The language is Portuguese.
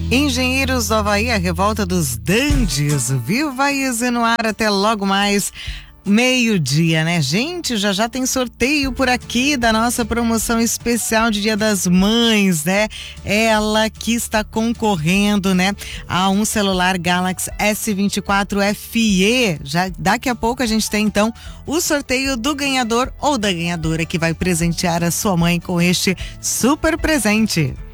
Engenheiros do Havaí, a revolta dos dandies. Viva Easy no ar, até logo mais. Meio-dia, né, gente? Já tem sorteio por aqui da nossa promoção especial de Dia das Mães, né? Ela que está concorrendo, né, a um celular Galaxy S24 FE. Já daqui a pouco a gente tem então o sorteio do ganhador ou da ganhadora que vai presentear a sua mãe com este super presente.